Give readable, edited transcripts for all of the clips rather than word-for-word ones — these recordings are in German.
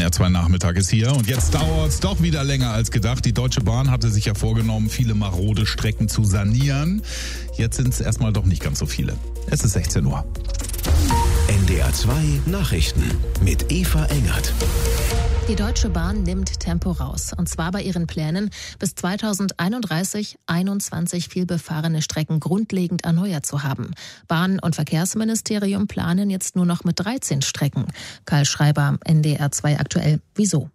NDR2 Nachmittag ist hier und jetzt dauert es doch wieder länger als gedacht. Die Deutsche Bahn hatte sich ja vorgenommen, viele marode Strecken zu sanieren. Jetzt sind es erstmal doch nicht ganz so viele. Es ist 16 Uhr. NDR2 Nachrichten mit Eva Engert. Die Deutsche Bahn nimmt Tempo raus. Und zwar bei ihren Plänen, bis 2031 21 vielbefahrene Strecken grundlegend erneuert zu haben. Bahn- und Verkehrsministerium planen jetzt nur noch mit 13 Strecken. Karl Schreiber, NDR2 aktuell. Wieso?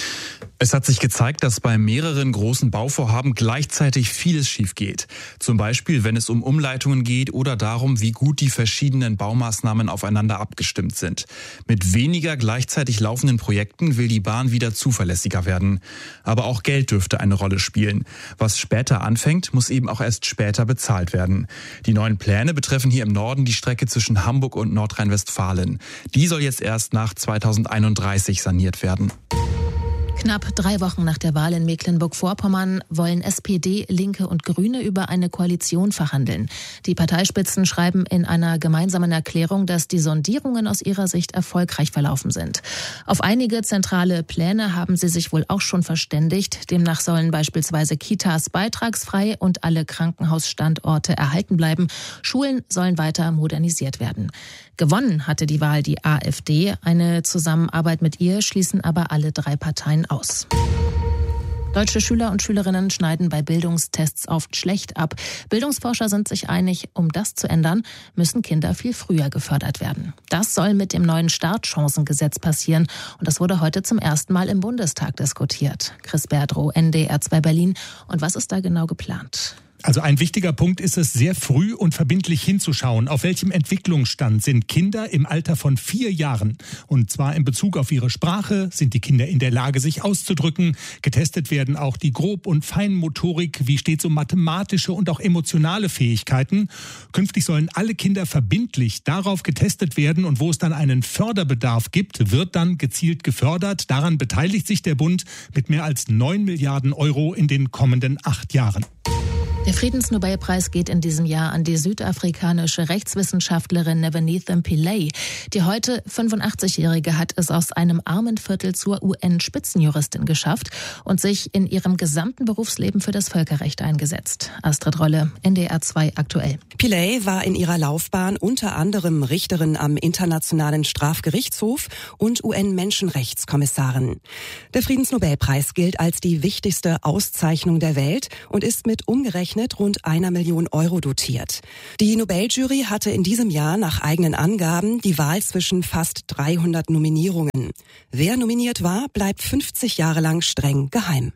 Es hat sich gezeigt, dass bei mehreren großen Bauvorhaben gleichzeitig vieles schief geht. Zum Beispiel, wenn es um Umleitungen geht oder darum, wie gut die verschiedenen Baumaßnahmen aufeinander abgestimmt sind. Mit weniger gleichzeitig laufenden Projekten will die Bahn wieder zuverlässiger werden. Aber auch Geld dürfte eine Rolle spielen. Was später anfängt, muss eben auch erst später bezahlt werden. Die neuen Pläne betreffen hier im Norden die Strecke zwischen Hamburg und Nordrhein-Westfalen. Die soll jetzt erst nach 2031 saniert werden. Knapp 3 Wochen nach der Wahl in Mecklenburg-Vorpommern wollen SPD, Linke und Grüne über eine Koalition verhandeln. Die Parteispitzen schreiben in einer gemeinsamen Erklärung, dass die Sondierungen aus ihrer Sicht erfolgreich verlaufen sind. Auf einige zentrale Pläne haben sie sich wohl auch schon verständigt. Demnach sollen beispielsweise Kitas beitragsfrei und alle Krankenhausstandorte erhalten bleiben. Schulen sollen weiter modernisiert werden. Gewonnen hatte die Wahl die AfD. Eine Zusammenarbeit mit ihr schließen aber alle 3 Parteien aus. Deutsche Schüler und Schülerinnen schneiden bei Bildungstests oft schlecht ab. Bildungsforscher sind sich einig, um das zu ändern, müssen Kinder viel früher gefördert werden. Das soll mit dem neuen Startchancengesetz passieren. Und das wurde heute zum ersten Mal im Bundestag diskutiert. Chris Berdrow, NDR2 Berlin. Und was ist da genau geplant? Also ein wichtiger Punkt ist es, sehr früh und verbindlich hinzuschauen, auf welchem Entwicklungsstand sind Kinder im Alter von 4 Jahren. Und zwar in Bezug auf ihre Sprache, sind die Kinder in der Lage, sich auszudrücken. Getestet werden auch die Grob- und Feinmotorik, wie steht so mathematische und auch emotionale Fähigkeiten. Künftig sollen alle Kinder verbindlich darauf getestet werden und wo es dann einen Förderbedarf gibt, wird dann gezielt gefördert. Daran beteiligt sich der Bund mit mehr als 9 Milliarden Euro in den kommenden 8 Jahren. Der Friedensnobelpreis geht in diesem Jahr an die südafrikanische Rechtswissenschaftlerin Nevenitha Pillay. Die heute 85-Jährige hat es aus einem armen Viertel zur UN-Spitzenjuristin geschafft und sich in ihrem gesamten Berufsleben für das Völkerrecht eingesetzt. Astrid Rolle, NDR2 aktuell. Pillay war in ihrer Laufbahn unter anderem Richterin am Internationalen Strafgerichtshof und UN-Menschenrechtskommissarin. Der Friedensnobelpreis gilt als die wichtigste Auszeichnung der Welt und ist mit umgerechnet rund 1 Million Euro dotiert. Die Nobeljury hatte in diesem Jahr nach eigenen Angaben die Wahl zwischen fast 300 Nominierungen. Wer nominiert war, bleibt 50 Jahre lang streng geheim.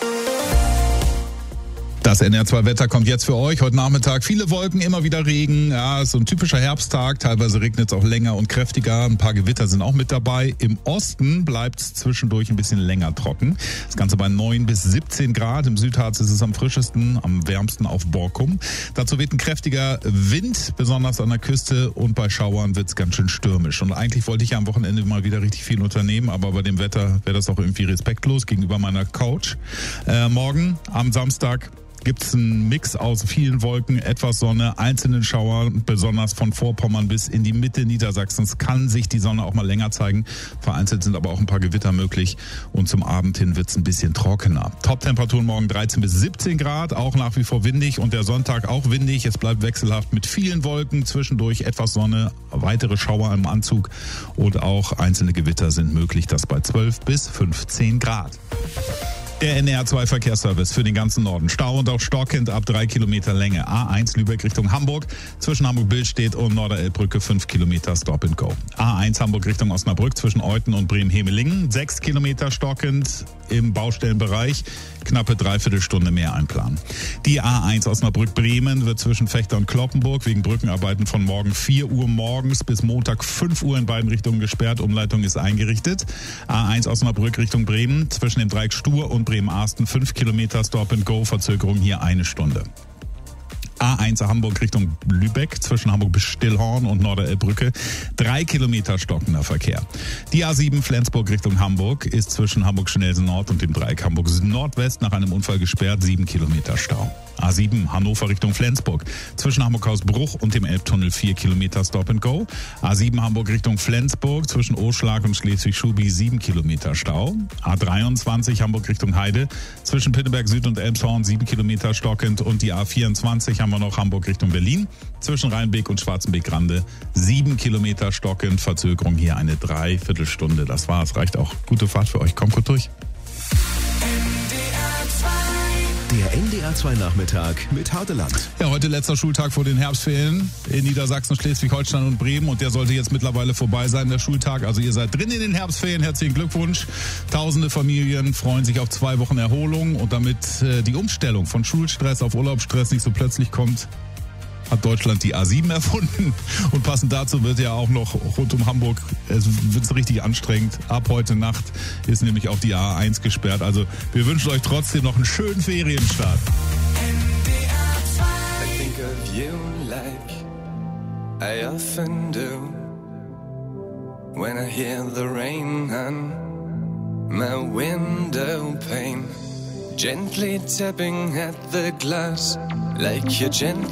Das NDR2-Wetter kommt jetzt für euch. Heute Nachmittag viele Wolken, immer wieder Regen. Ja, ist so ein typischer Herbsttag. Teilweise regnet es auch länger und kräftiger. Ein paar Gewitter sind auch mit dabei. Im Osten bleibt es zwischendurch ein bisschen länger trocken. Das Ganze bei 9 bis 17 Grad. Im Südharz ist es am frischesten, am wärmsten auf Borkum. Dazu weht ein kräftiger Wind, besonders an der Küste. Und bei Schauern wird es ganz schön stürmisch. Und eigentlich wollte ich ja am Wochenende mal wieder richtig viel unternehmen. Aber bei dem Wetter wäre das auch irgendwie respektlos gegenüber meiner Couch. Morgen am Samstag gibt es einen Mix aus vielen Wolken, etwas Sonne, einzelnen Schauer, besonders von Vorpommern bis in die Mitte Niedersachsens kann sich die Sonne auch mal länger zeigen. Vereinzelt sind aber auch ein paar Gewitter möglich und zum Abend hin wird es ein bisschen trockener. Top-Temperaturen morgen 13 bis 17 Grad, auch nach wie vor windig und der Sonntag auch windig. Es bleibt wechselhaft mit vielen Wolken, zwischendurch etwas Sonne, weitere Schauer im Anzug und auch einzelne Gewitter sind möglich, das bei 12 bis 15 Grad. Der NDR2 Verkehrsservice für den ganzen Norden. Stau und auch stockend ab 3 Kilometer Länge. A1 Lübeck Richtung Hamburg. Zwischen Hamburg-Billstedt und Norderelbbrücke 5 Kilometer Stop and Go. A1 Hamburg Richtung Osnabrück zwischen Euthen und Bremen-Hemelingen. 6 Kilometer stockend im Baustellenbereich. Knappe Dreiviertelstunde mehr einplanen. Die A1 Osnabrück-Bremen wird zwischen Vechta und Cloppenburg wegen Brückenarbeiten von morgen 4 Uhr morgens bis Montag 5 Uhr in beiden Richtungen gesperrt. Umleitung ist eingerichtet. A1 Osnabrück Richtung Bremen zwischen dem Dreieck Stur und Bremen-Arsten 5 Kilometer Stop and Go, Verzögerung hier 1 Stunde. A1 Hamburg Richtung Lübeck zwischen Hamburg bis Stillhorn und Norderelbbrücke 3 Kilometer stockender Verkehr. Die A7 Flensburg Richtung Hamburg ist zwischen Hamburg-Schnelsen Nord und dem Dreieck Hamburg Nordwest nach einem Unfall gesperrt, 7 Kilometer Stau. A7 Hannover Richtung Flensburg zwischen Hamburg-Hausbruch und dem Elbtunnel 4 Kilometer Stop and Go. A7 Hamburg Richtung Flensburg zwischen Oschlag und Schleswig-Schubi 7 Kilometer Stau. A23 Hamburg Richtung Heide zwischen Pittenberg Süd und Elmshorn 7 Kilometer stockend. Und die A24 haben wir noch Hamburg Richtung Berlin zwischen Rheinbeek und Schwarzenbeek-Grande 7 Kilometer stockend. Verzögerung hier eine Dreiviertelstunde. Das war's. Reicht auch. Gute Fahrt für euch. Kommt gut durch. Der NDR 2 Nachmittag mit Hardeland. Ja, heute letzter Schultag vor den Herbstferien in Niedersachsen, Schleswig-Holstein und Bremen. Und der sollte jetzt mittlerweile vorbei sein, der Schultag. Also ihr seid drin in den Herbstferien. Herzlichen Glückwunsch. Tausende Familien freuen sich auf 2 Wochen Erholung. Und damit die Umstellung von Schulstress auf Urlaubsstress nicht so plötzlich kommt, hat Deutschland die A7 erfunden. Und passend dazu wird ja auch noch rund um Hamburg, es wird richtig anstrengend. Ab heute Nacht ist nämlich auch die A1 gesperrt. Also wir wünschen euch trotzdem noch einen schönen Ferienstart. I think of you like I often do when I hear the rain on my window pane, gently tapping at the glass like you're gently